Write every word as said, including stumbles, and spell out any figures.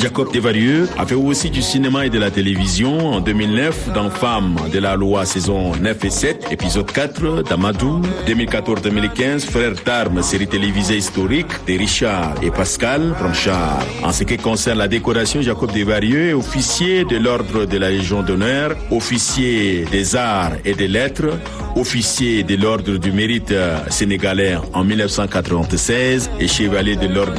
Jacob Desvarieux a fait aussi du cinéma et de la télévision. En deux mille neuf, dans Femmes de la Loi, saison neuf et sept, épisode quatre, d'Amadou. deux mille quatorze deux mille quinze, Frères d'armes, série télévisée historique de Richard et Pascal Blanchard. En ce qui concerne la décoration, Jacob Desvarieux est officier de l'ordre de la Légion d'honneur, officier des arts et des lettres, officier de l'ordre du mérite sénégalais en mille neuf cent quatre-vingt-seize et chevalier de l'ordre